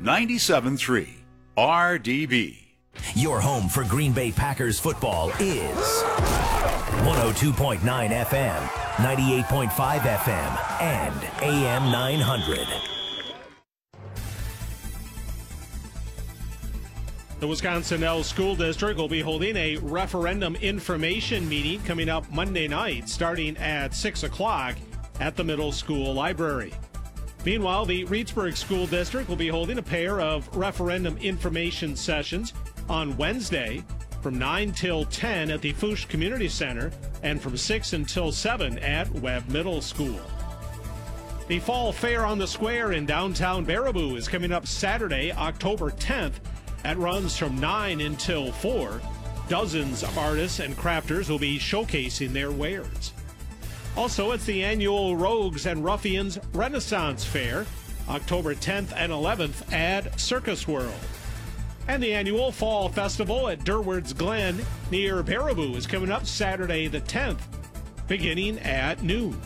97.3 RDB. Your home for Green Bay Packers football is 102.9 FM, 98.5 FM, and AM 900. The Wisconsin Dells School District will be holding a referendum information meeting coming up Monday night, starting at 6 o'clock at the middle school library. Meanwhile, the Reedsburg School District will be holding a pair of referendum information sessions on Wednesday from 9 till 10 at the Fouche Community Center and from 6 until 7 at Webb Middle School. The Fall Fair on the Square in downtown Baraboo is coming up Saturday, October 10th. That runs from 9 until 4. Dozens of artists and crafters will be showcasing their wares. Also, it's the annual Rogues and Ruffians Renaissance Fair, October 10th and 11th at Circus World. And the annual Fall Festival at Durward's Glen near Baraboo is coming up Saturday the 10th, beginning at noon.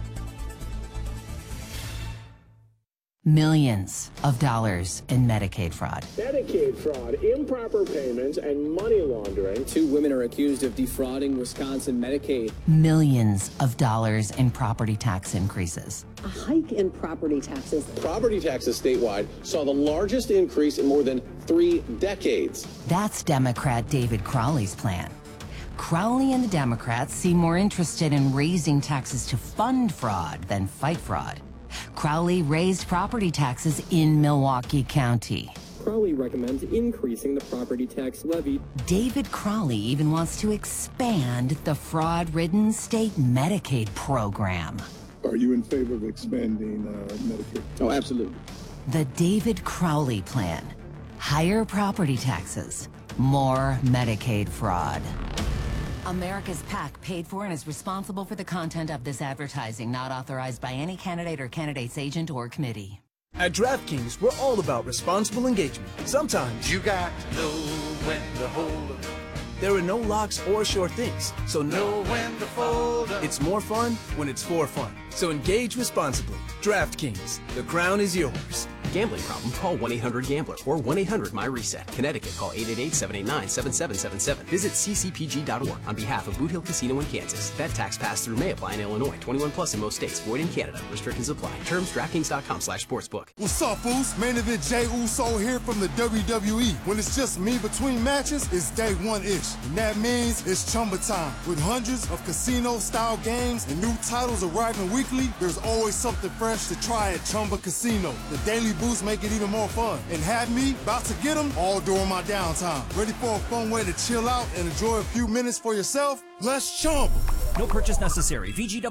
Millions of dollars in Medicaid fraud. Medicaid fraud, improper payments, and money laundering. 2 women are accused of defrauding Wisconsin Medicaid. Millions of dollars in property tax increases. A hike in property taxes. Property taxes statewide saw the largest increase in more than 3 decades. That's Democrat David Crowley's plan. Crowley and the Democrats seem more interested in raising taxes to fund fraud than fight fraud. Crowley raised property taxes in Milwaukee County. Crowley recommends increasing the property tax levy. David Crowley even wants to expand the fraud-ridden state Medicaid program. Are you in favor of expanding Medicaid? Oh, absolutely. The David Crowley plan. Higher property taxes, more Medicaid fraud. America's PAC paid for and is responsible for the content of this advertising, not authorized by any candidate or candidate's agent or committee. At DraftKings, we're all about responsible engagement. Sometimes you got to know when to hold up. There are no locks or sure things, so know when to fold up. It's more fun when it's for fun. So engage responsibly. DraftKings, the crown is yours. Gambling problem? Call 1-800-GAMBLER or 1-800-MY-RESET. Connecticut, call 888-789-7777. Visit ccpg.org on behalf of Boot Hill Casino in Kansas. That tax pass-through may apply in Illinois. 21 plus in most states. Void in Canada. Restrictions apply. Terms DraftKings.com/sportsbook. What's up, fools? Main event Jey Uso here from the WWE. When it's just me between matches, it's day one-ish. And that means it's Chumba time. With hundreds of casino-style games and new titles arriving weekly, there's always something fresh to try at Chumba Casino. The daily boosts make it even more fun. And have me about to get them all during my downtime. Ready for a fun way to chill out and enjoy a few minutes for yourself? Let's Chumba. No purchase necessary. VGW